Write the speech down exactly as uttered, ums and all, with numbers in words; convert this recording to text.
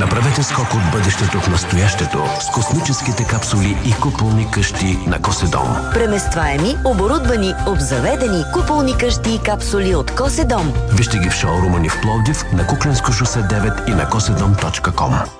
Направете скок от бъдещето в настоящето с космическите капсули и куполни къщи на Коседом. Преместваеми, оборудвани, обзаведени куполни къщи и капсули от Коседом. Вижте ги в шоурума ни в Пловдив, на Кукленско шосе девет и на коседом точка ком.